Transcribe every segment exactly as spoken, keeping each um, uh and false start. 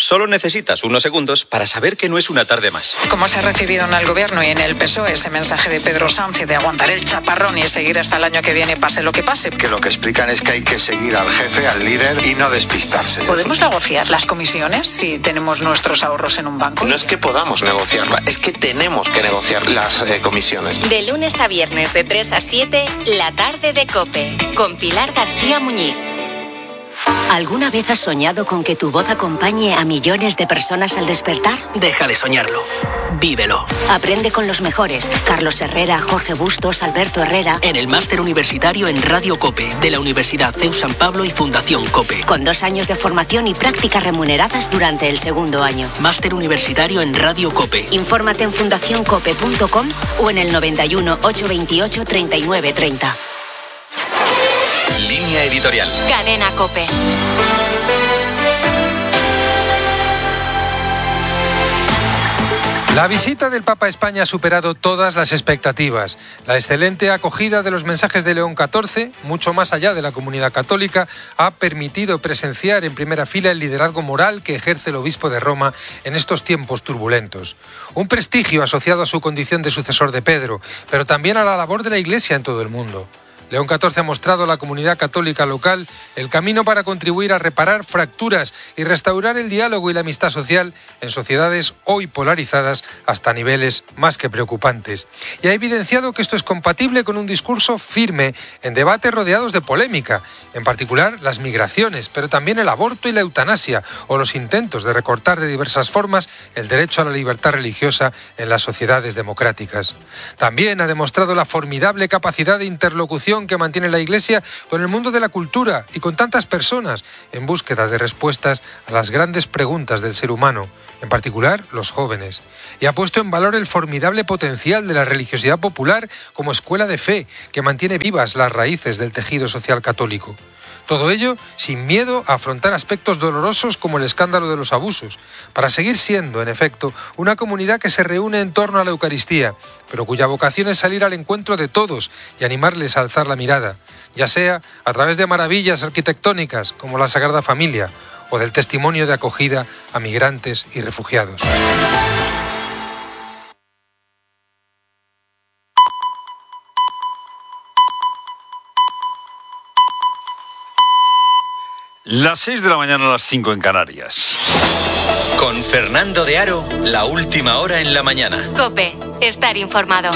Solo necesitas unos segundos para saber que no es una tarde más. ¿Cómo se ha recibido en el Gobierno y en el P S O E ese mensaje de Pedro Sánchez de aguantar el chaparrón y seguir hasta el año que viene, pase lo que pase? Que lo que explican es que hay que seguir al jefe, al líder y no despistarse. ¿Podemos negociar las comisiones si tenemos nuestros ahorros en un banco? No es que podamos negociarla, es que tenemos que negociar las eh, comisiones. De lunes a viernes de tres a siete, la tarde de COPE, con Pilar García Muñiz. ¿Alguna vez has soñado con que tu voz acompañe a millones de personas al despertar? Deja de soñarlo. Vívelo. Aprende con los mejores. Carlos Herrera, Jorge Bustos, Alberto Herrera. En el máster universitario en Radio COPE, de la Universidad C E U San Pablo y Fundación COPE. Con dos años de formación y prácticas remuneradas durante el segundo año. Máster universitario en Radio COPE. Infórmate en fundación cope punto com o en el noventa y uno, ochocientos veintiocho, treinta y nueve treinta. Línea editorial. Cadena COPE. La visita del Papa a España ha superado todas las expectativas. La excelente acogida de los mensajes de León catorce, mucho más allá de la comunidad católica, ha permitido presenciar en primera fila el liderazgo moral que ejerce el obispo de Roma en estos tiempos turbulentos. Un prestigio asociado a su condición de sucesor de Pedro, pero también a la labor de la Iglesia en todo el mundo. León catorce ha mostrado a la comunidad católica local el camino para contribuir a reparar fracturas y restaurar el diálogo y la amistad social en sociedades hoy polarizadas hasta niveles más que preocupantes. Y ha evidenciado que esto es compatible con un discurso firme en debates rodeados de polémica, en particular las migraciones, pero también el aborto y la eutanasia o los intentos de recortar de diversas formas el derecho a la libertad religiosa en las sociedades democráticas. También ha demostrado la formidable capacidad de interlocución que mantiene la Iglesia con el mundo de la cultura y con tantas personas en búsqueda de respuestas a las grandes preguntas del ser humano, en particular los jóvenes, y ha puesto en valor el formidable potencial de la religiosidad popular como escuela de fe que mantiene vivas las raíces del tejido social católico. Todo ello sin miedo a afrontar aspectos dolorosos como el escándalo de los abusos, para seguir siendo, en efecto, una comunidad que se reúne en torno a la Eucaristía, pero cuya vocación es salir al encuentro de todos y animarles a alzar la mirada, ya sea a través de maravillas arquitectónicas como la Sagrada Familia o del testimonio de acogida a migrantes y refugiados. Las seis de la mañana a las cinco en Canarias. Con Fernando de Aro, la última hora en la mañana. COPE, estar informado.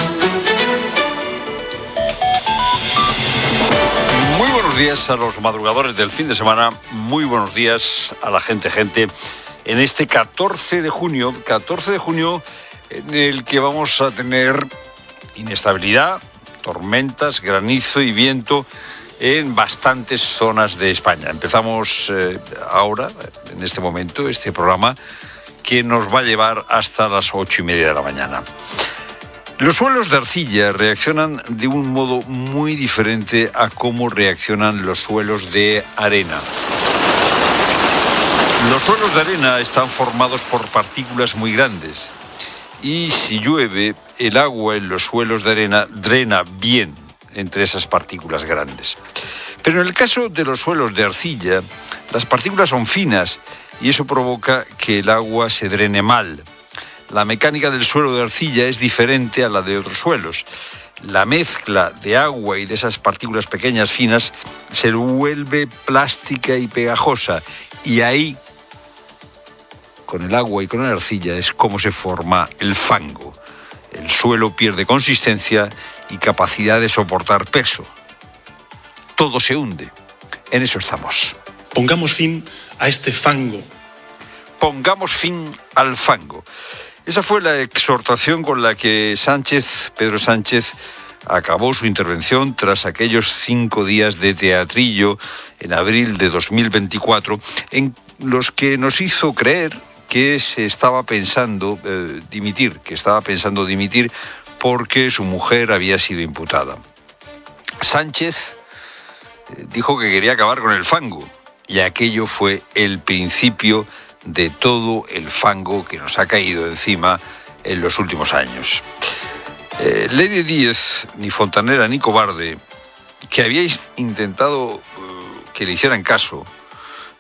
Muy buenos días a los madrugadores del fin de semana. Muy buenos días a la gente, gente. En este catorce de junio, catorce de junio, en el que vamos a tener inestabilidad, tormentas, granizo y viento en bastantes zonas de España. Empezamos eh, ahora, en este momento, este programa que nos va a llevar hasta las ocho y media de la mañana. Los suelos de arcilla reaccionan de un modo muy diferente a cómo reaccionan los suelos de arena. Los suelos de arena están formados por partículas muy grandes y si llueve, el agua en los suelos de arena drena bien entre esas partículas grandes. Pero en el caso de los suelos de arcilla, las partículas son finas y eso provoca que el agua se drene mal. La mecánica del suelo de arcilla es diferente a la de otros suelos. La mezcla de agua y de esas partículas pequeñas finas se vuelve plástica y pegajosa y ahí, con el agua y con la arcilla, es como se forma el fango. El suelo pierde consistencia y capacidad de soportar peso. Todo se hunde. En eso estamos. Pongamos fin a este fango. Pongamos fin al fango. Esa fue la exhortación con la que Sánchez, Pedro Sánchez, acabó su intervención tras aquellos cinco días de teatrillo en abril de dos mil veinticuatro, en los que nos hizo creer que se estaba pensando eh, dimitir, que estaba pensando dimitir porque su mujer había sido imputada. Sánchez eh, dijo que quería acabar con el fango y aquello fue el principio de todo el fango que nos ha caído encima en los últimos años. Eh, Lady Díez, ni fontanera ni cobarde, que habíais intentado eh, que le hicieran caso,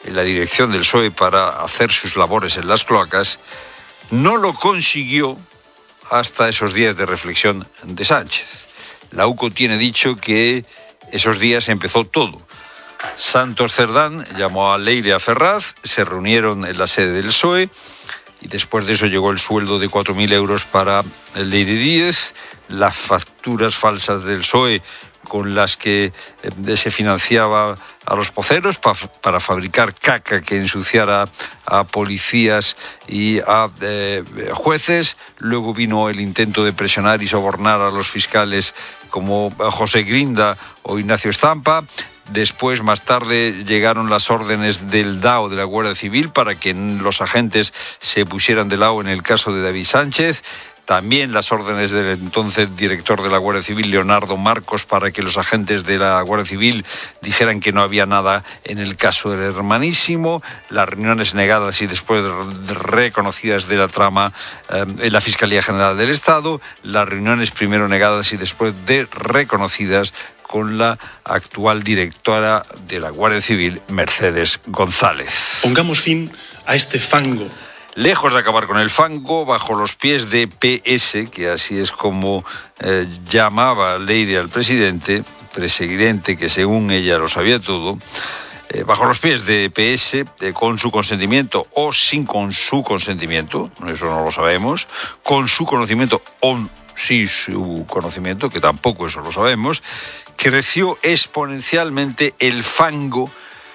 en la dirección del P S O E para hacer sus labores en las cloacas, no lo consiguió hasta esos días de reflexión de Sánchez. La U C O tiene dicho que esos días empezó todo. Santos Cerdán llamó a Leire y a Ferraz, se reunieron en la sede del P S O E y después de eso llegó el sueldo de cuatro mil euros para Leire Díez, las facturas falsas del P S O E con las que eh, se financiaba a los poceros pa, para fabricar caca que ensuciara a policías y a eh, jueces. Luego vino el intento de presionar y sobornar a los fiscales como José Grinda o Ignacio Estampa. Después, más tarde, llegaron las órdenes del D A O, de la Guardia Civil, para que los agentes se pusieran de lado en el caso de David Sánchez. También las órdenes del entonces director de la Guardia Civil, Leonardo Marcos, para que los agentes de la Guardia Civil dijeran que no había nada en el caso del hermanísimo. Las reuniones negadas y después reconocidas de la trama eh, en la Fiscalía General del Estado. Las reuniones primero negadas y después de reconocidas con la actual directora de la Guardia Civil, Mercedes González. Pongamos fin a este fango. Lejos de acabar con el fango, bajo los pies de P S, que así es como eh, llamaba Leire al presidente, presidente que según ella lo sabía todo, eh, bajo los pies de P S, eh, con su consentimiento o sin con su consentimiento, eso no lo sabemos, con su conocimiento o sin su conocimiento, que tampoco eso lo sabemos, creció exponencialmente el fango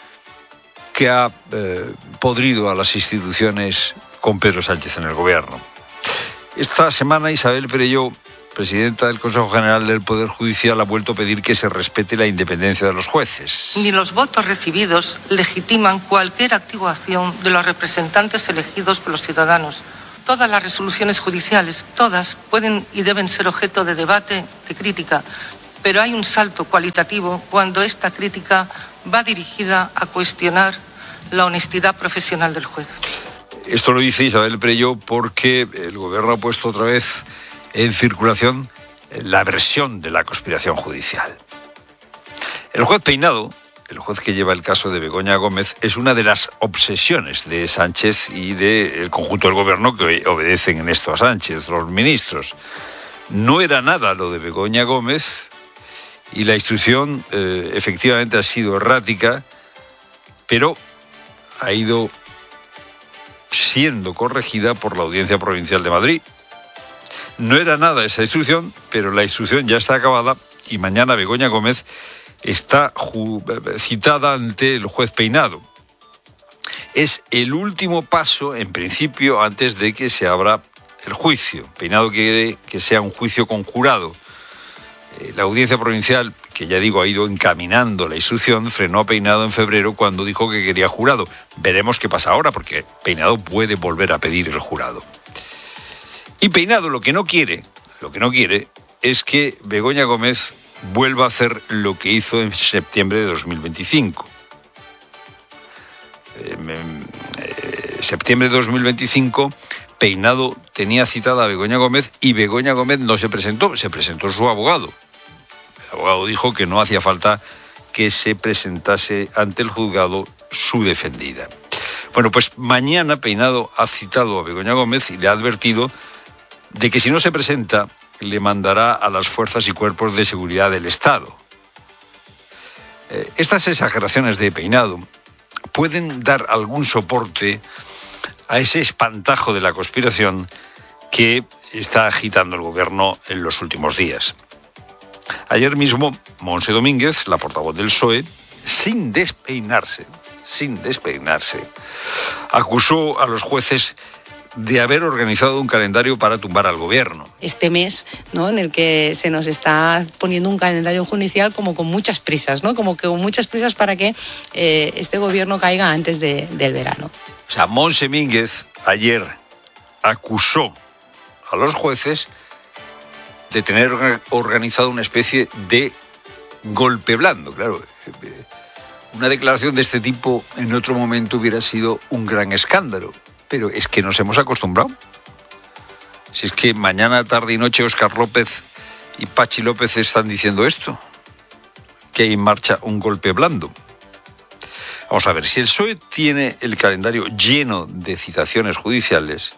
que ha eh, podrido a las instituciones con Pedro Sánchez en el gobierno. Esta semana Isabel Perelló, presidenta del Consejo General del Poder Judicial, ha vuelto a pedir que se respete la independencia de los jueces. Ni los votos recibidos legitiman cualquier actuación de los representantes elegidos por los ciudadanos. Todas las resoluciones judiciales, todas, pueden y deben ser objeto de debate, de crítica, pero hay un salto cualitativo cuando esta crítica va dirigida a cuestionar la honestidad profesional del juez. Esto lo dice Isabel Perelló porque el gobierno ha puesto otra vez en circulación la versión de la conspiración judicial. El juez Peinado, el juez que lleva el caso de Begoña Gómez, es una de las obsesiones de Sánchez y del conjunto del gobierno que obedecen en esto a Sánchez, los ministros. No era nada lo de Begoña Gómez y la instrucción eh, efectivamente ha sido errática, pero ha ido siendo corregida por la Audiencia Provincial de Madrid. No era nada esa instrucción, pero la instrucción ya está acabada y mañana Begoña Gómez está citada ante el juez Peinado. Es el último paso, en principio, antes de que se abra el juicio. Peinado quiere que sea un juicio con jurado. La Audiencia Provincial, que ya digo ha ido encaminando la instrucción, frenó a Peinado en febrero cuando dijo que quería jurado. Veremos qué pasa ahora, porque Peinado puede volver a pedir el jurado. Y Peinado lo que no quiere, lo que no quiere es que Begoña Gómez vuelva a hacer lo que hizo en septiembre de dos mil veinticinco. En eh, septiembre de dos mil veinticinco, Peinado tenía citada a Begoña Gómez y Begoña Gómez no se presentó, se presentó su abogado. El abogado dijo que no hacía falta que se presentase ante el juzgado su defendida. Bueno, pues mañana Peinado ha citado a Begoña Gómez y le ha advertido de que si no se presenta, le mandará a las fuerzas y cuerpos de seguridad del Estado. Eh, estas exageraciones de Peinado pueden dar algún soporte a ese espantajo de la conspiración que está agitando el gobierno en los últimos días. Ayer mismo, Montse Domínguez, la portavoz del P S O E, sin despeinarse, sin despeinarse, acusó a los jueces de haber organizado un calendario para tumbar al gobierno. Este mes, ¿no?, en el que se nos está poniendo un calendario judicial como con muchas prisas, ¿no? Como que con muchas prisas para que eh, este gobierno caiga antes de, del verano. O sea, Montse Domínguez ayer acusó a los jueces de tener organizado una especie de golpe blando. Claro, una declaración de este tipo en otro momento hubiera sido un gran escándalo. Pero es que nos hemos acostumbrado. Si es que mañana, tarde y noche Óscar López y Pachi López están diciendo esto, que hay en marcha un golpe blando. Vamos a ver, si el P S O E tiene el calendario lleno de citaciones judiciales,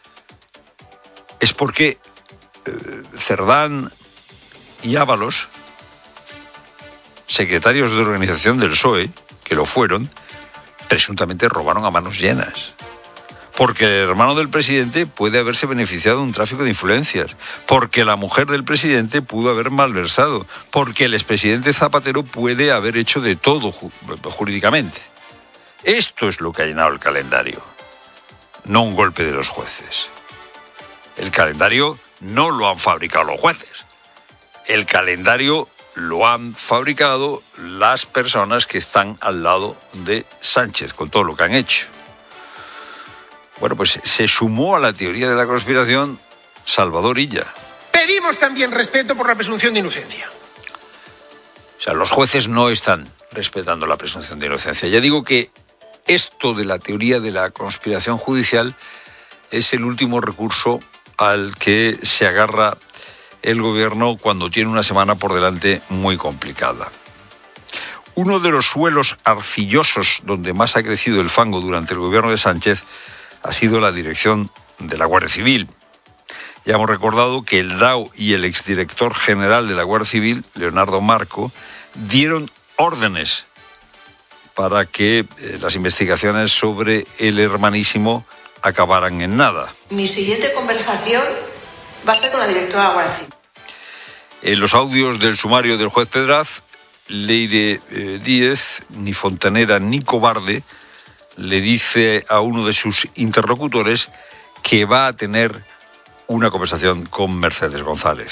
es porque eh, Cerdán y Ábalos, secretarios de organización del P S O E, que lo fueron, presuntamente robaron a manos llenas. Porque el hermano del presidente puede haberse beneficiado de un tráfico de influencias, porque la mujer del presidente pudo haber malversado, porque el expresidente Zapatero puede haber hecho de todo ju- jurídicamente. Esto es lo que ha llenado el calendario, no un golpe de los jueces. El calendario no lo han fabricado los jueces. El calendario lo han fabricado las personas que están al lado de Sánchez, con todo lo que han hecho. Bueno, pues se sumó a la teoría de la conspiración Salvador Illa. Pedimos también respeto por la presunción de inocencia. O sea, los jueces no están respetando la presunción de inocencia. Ya digo que esto de la teoría de la conspiración judicial es el último recurso al que se agarra el gobierno cuando tiene una semana por delante muy complicada. Uno de los suelos arcillosos donde más ha crecido el fango durante el gobierno de Sánchez ha sido la dirección de la Guardia Civil. Ya hemos recordado que el D A O y el exdirector general de la Guardia Civil, Leonardo Marco, dieron órdenes para que eh, las investigaciones sobre el hermanísimo acabaran en nada. Mi siguiente conversación va a ser con la directora de la Guardia Civil. En los audios del sumario del juez Pedraz, Leire eh, Díez, ni fontanera ni cobarde, le dice a uno de sus interlocutores que va a tener una conversación con Mercedes González,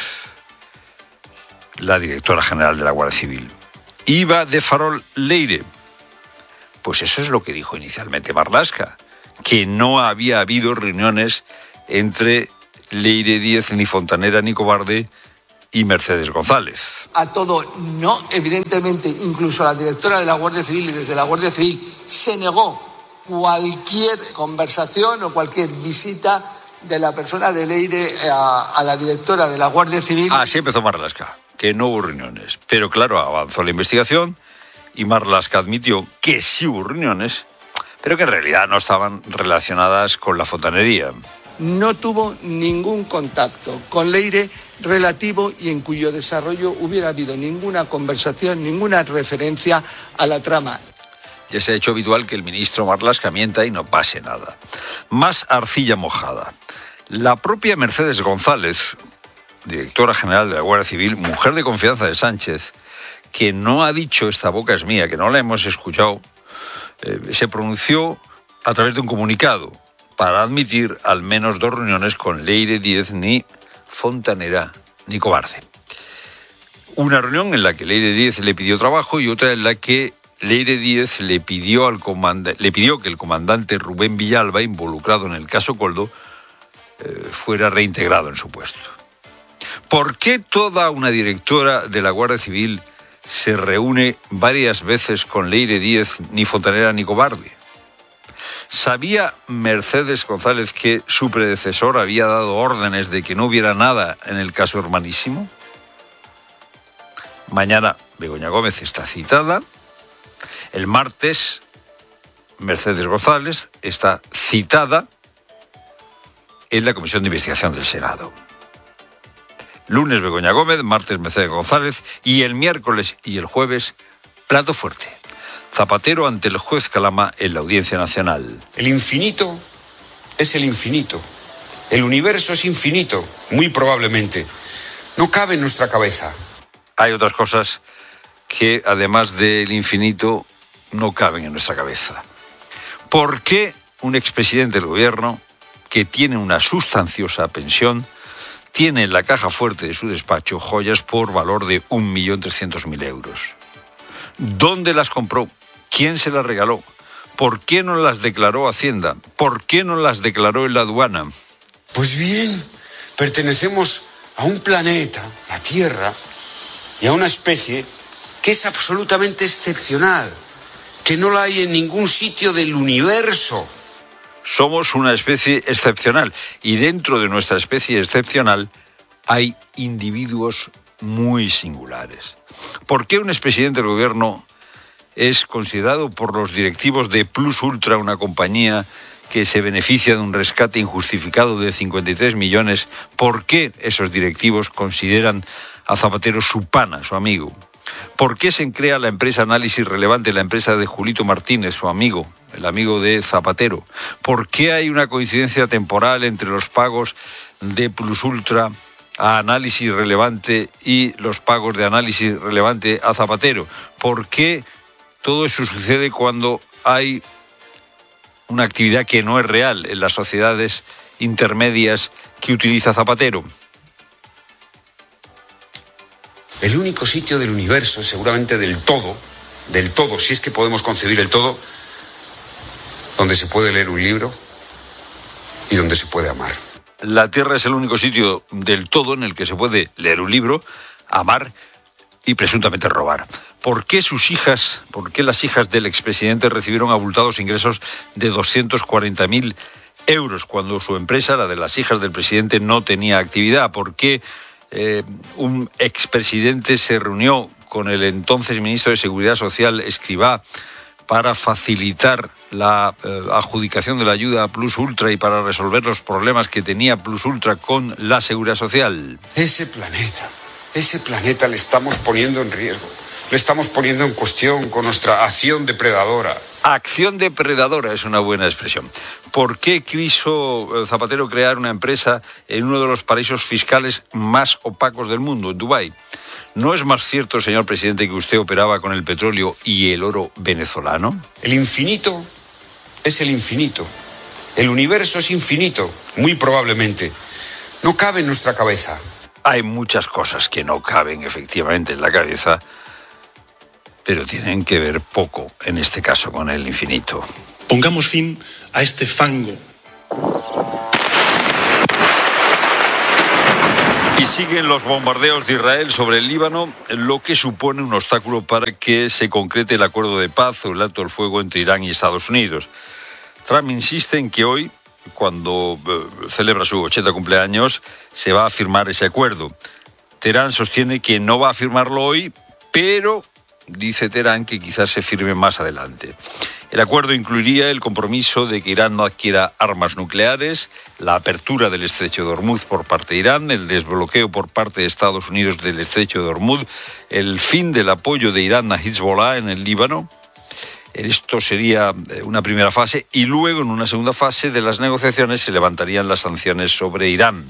la directora general de la Guardia Civil. Iba de farol Leire. Pues eso es lo que dijo inicialmente Marlaska, que no había habido reuniones entre Leire Díez, ni fontanera ni cobarde, y Mercedes González. A todo no, evidentemente, incluso la directora de la Guardia Civil y desde la Guardia Civil se negó cualquier conversación o cualquier visita de la persona de Leire a, a la directora de la Guardia Civil. Así empezó Marlaska, que no hubo reuniones. Pero claro, avanzó la investigación y Marlaska admitió que sí hubo reuniones, pero que en realidad no estaban relacionadas con la fontanería. No tuvo ningún contacto con Leire relativo y en cuyo desarrollo hubiera habido ninguna conversación, ninguna referencia a la trama. Ya se ha hecho habitual que el ministro Marlaska mienta y no pase nada. Más arcilla mojada. La propia Mercedes González, directora general de la Guardia Civil, mujer de confianza de Sánchez, que no ha dicho esta boca es mía, que no la hemos escuchado, eh, se pronunció a través de un comunicado para admitir al menos dos reuniones con Leire Díez, ni fontanera ni cobarde. Una reunión en la que Leire Díez le pidió trabajo y otra en la que Leire Díez le pidió, al comand- le pidió que el comandante Rubén Villalba, involucrado en el caso Coldo, eh, fuera reintegrado en su puesto. ¿Por qué toda una directora de la Guardia Civil se reúne varias veces con Leire Díez, ni fontanera ni cobarde? ¿Sabía Mercedes González que su predecesor había dado órdenes de que no hubiera nada en el caso hermanísimo? Mañana Begoña Gómez está citada. El martes, Mercedes González está citada en la Comisión de Investigación del Senado. Lunes, Begoña Gómez, martes, Mercedes González, y el miércoles y el jueves, plato fuerte. Zapatero ante el juez Calama en la Audiencia Nacional. El infinito es el infinito. El universo es infinito, muy probablemente. No cabe en nuestra cabeza. Hay otras cosas que, además del infinito, no caben en nuestra cabeza. ¿Por qué un expresidente del gobierno, que tiene una sustanciosa pensión, tiene en la caja fuerte de su despacho joyas por valor de un millón trescientos mil euros? ¿Dónde las compró? ¿Quién se las regaló? ¿Por qué no las declaró Hacienda? ¿Por qué no las declaró en la aduana? Pues bien, pertenecemos a un planeta, la Tierra, y a una especie que es absolutamente excepcional, que no la hay en ningún sitio del universo. Somos una especie excepcional y dentro de nuestra especie excepcional hay individuos muy singulares. ¿Por qué un expresidente del gobierno es considerado por los directivos de Plus Ultra una compañía que se beneficia de un rescate injustificado de cincuenta y tres millones. ¿Por qué esos directivos consideran a Zapatero su pana, su amigo? ¿Por qué se crea la empresa Análisis Relevante, la empresa de Julito Martínez, su amigo, el amigo de Zapatero? ¿Por qué hay una coincidencia temporal entre los pagos de Plus Ultra a Análisis Relevante y los pagos de Análisis Relevante a Zapatero? ¿Por qué todo eso sucede cuando hay una actividad que no es real en las sociedades intermedias que utiliza Zapatero? El único sitio del universo, seguramente del todo, del todo, si es que podemos concebir el todo, donde se puede leer un libro y donde se puede amar. La Tierra es el único sitio del todo en el que se puede leer un libro, amar y presuntamente robar. ¿Por qué sus hijas, por qué las hijas del expresidente recibieron abultados ingresos de doscientos cuarenta mil euros cuando su empresa, la de las hijas del presidente, no tenía actividad? ¿Por qué eh, un expresidente se reunió con el entonces ministro de Seguridad Social, Escrivá, para facilitar la eh, adjudicación de la ayuda a Plus Ultra y para resolver los problemas que tenía Plus Ultra con la Seguridad Social? Ese planeta, ese planeta le estamos poniendo en riesgo. Le estamos poniendo en cuestión con nuestra acción depredadora. Acción depredadora es una buena expresión. ¿Por qué quiso Zapatero crear una empresa en uno de los paraísos fiscales más opacos del mundo, en Dubái? ¿No es más cierto, señor presidente, que usted operaba con el petróleo y el oro venezolano? El infinito es el infinito. El universo es infinito, muy probablemente. No cabe en nuestra cabeza. Hay muchas cosas que no caben efectivamente en la cabeza, pero tienen que ver poco, en este caso, con el infinito. Pongamos fin a este fango. Y siguen los bombardeos de Israel sobre el Líbano, lo que supone un obstáculo para que se concrete el acuerdo de paz o el alto el fuego entre Irán y Estados Unidos. Trump insiste en que hoy, cuando eh, celebra su ochenta cumpleaños, se va a firmar ese acuerdo. Teherán sostiene que no va a firmarlo hoy, pero dice Teherán que quizás se firme más adelante. El acuerdo incluiría el compromiso de que Irán no adquiera armas nucleares, la apertura del estrecho de Hormuz por parte de Irán, el desbloqueo por parte de Estados Unidos del estrecho de Hormuz, el fin del apoyo de Irán a Hezbollah en el Líbano. Esto sería una primera fase y luego en una segunda fase de las negociaciones se levantarían las sanciones sobre Irán.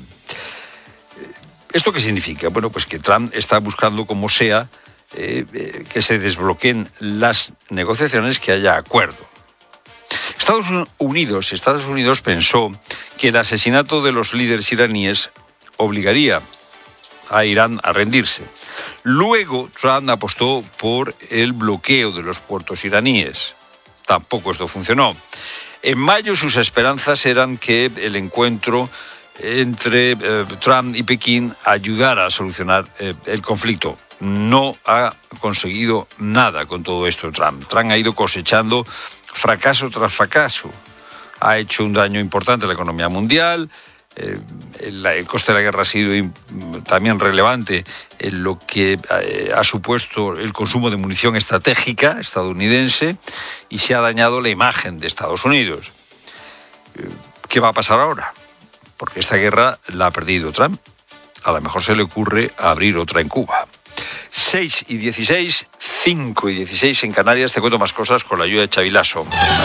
¿Esto qué significa? Bueno, pues que Trump está buscando como sea Eh, eh, que se desbloqueen las negociaciones, que haya acuerdo. Estados Unidos, Estados Unidos pensó que el asesinato de los líderes iraníes obligaría a Irán a rendirse. Luego Trump apostó por el bloqueo de los puertos iraníes. Tampoco esto funcionó. En mayo sus esperanzas eran que el encuentro entre eh, Trump y Pekín ayudara a solucionar eh, el conflicto. No ha conseguido nada con todo esto Trump. Trump ha ido cosechando fracaso tras fracaso. Ha hecho un daño importante a la economía mundial. Eh, el, el coste de la guerra ha sido también relevante en lo que eh, ha supuesto el consumo de munición estratégica estadounidense y se ha dañado la imagen de Estados Unidos. Eh, ¿Qué va a pasar ahora? Porque esta guerra la ha perdido Trump. A lo mejor se le ocurre abrir otra en Cuba. seis y dieciséis, cinco y dieciséis en Canarias. Te cuento más cosas con la ayuda de Xavi Lasso.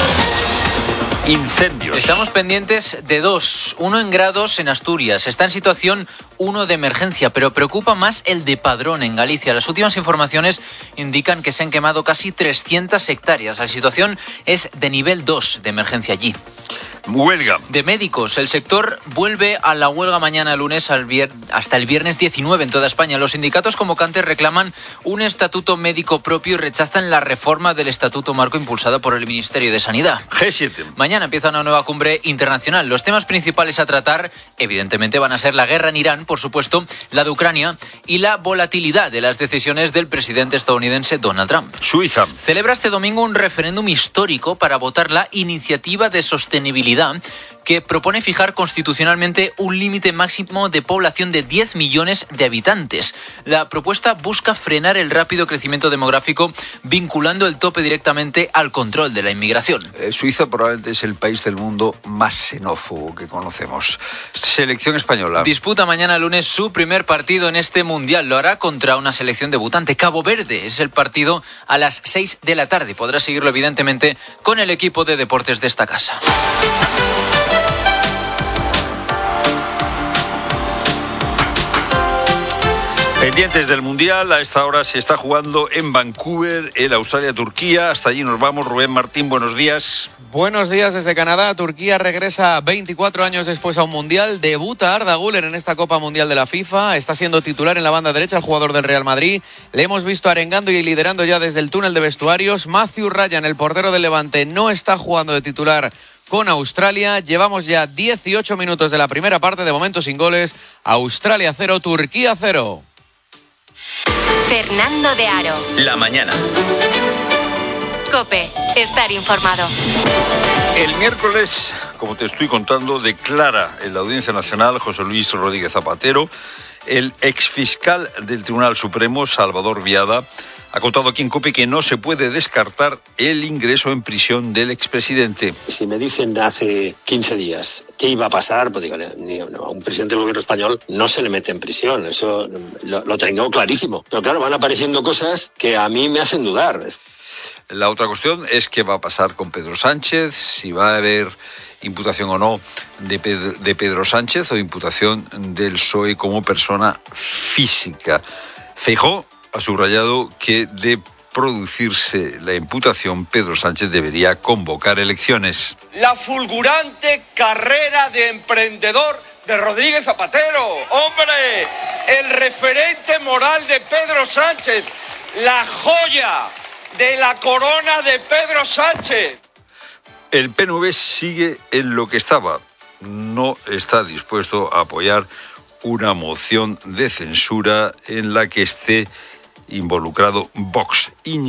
Incendios. Estamos pendientes de dos. Uno en Grados, en Asturias. Está en situación uno de emergencia, pero preocupa más el de Padrón, en Galicia. Las últimas informaciones indican que se han quemado casi trescientas hectáreas. La situación es de nivel dos de emergencia allí. Huelga. De médicos. El sector vuelve a la huelga mañana lunes al vier... hasta el viernes diecinueve en toda España. Los sindicatos convocantes reclaman un estatuto médico propio y rechazan la reforma del estatuto marco impulsada por el Ministerio de Sanidad. G siete. Mañana empieza una nueva cumbre internacional. Los temas principales a tratar, evidentemente, van a ser la guerra en Irán, por supuesto, la de Ucrania y la volatilidad de las decisiones del presidente estadounidense Donald Trump. Suiza. Celebra este domingo un referéndum histórico para votar la iniciativa de sostenibilidad Movilidad, que propone fijar constitucionalmente un límite máximo de población de diez millones de habitantes. La propuesta busca frenar el rápido crecimiento demográfico vinculando el tope directamente al control de la inmigración. Eh, Suiza probablemente es el país del mundo más xenófobo que conocemos. Selección española. Disputa mañana lunes su primer partido en este mundial. Lo hará contra una selección debutante. Cabo Verde es el partido a las seis de la tarde. Podrá seguirlo evidentemente con el equipo de deportes de esta casa. Pendientes del Mundial, a esta hora se está jugando en Vancouver, el Australia-Turquía. Hasta allí nos vamos. Rubén Martín, buenos días. Buenos días desde Canadá. Turquía regresa veinticuatro años después a un Mundial. Debuta Arda Güler en esta Copa Mundial de la FIFA. Está siendo titular en la banda derecha el jugador del Real Madrid. Le hemos visto arengando y liderando ya desde el túnel de vestuarios. Matthew Ryan, el portero del Levante, no está jugando de titular con Australia. Llevamos ya dieciocho minutos de la primera parte, de momento sin goles. Australia cero, Turquía cero. Fernando de Aro. La mañana. COPE. Estar informado. El miércoles, como te estoy contando, declara en la Audiencia Nacional José Luis Rodríguez Zapatero. El exfiscal del Tribunal Supremo, Salvador Viada, ha contado aquí en COPE que no se puede descartar el ingreso en prisión del expresidente. Si me dicen hace quince días qué iba a pasar, pues digo, ni, no, a un presidente del gobierno español no se le mete en prisión, eso lo, lo tengo clarísimo. Pero claro, van apareciendo cosas que a mí me hacen dudar. La otra cuestión es qué va a pasar con Pedro Sánchez, si va a haber imputación o no de Pedro, de Pedro Sánchez o imputación del P S O E como persona física. Feijóo ha subrayado que de producirse la imputación, Pedro Sánchez debería convocar elecciones. La fulgurante carrera de emprendedor de Rodríguez Zapatero. ¡Hombre! El referente moral de Pedro Sánchez. La joya de la corona de Pedro Sánchez. El P N V sigue en lo que estaba. No está dispuesto a apoyar una moción de censura en la que esté involucrado Vox.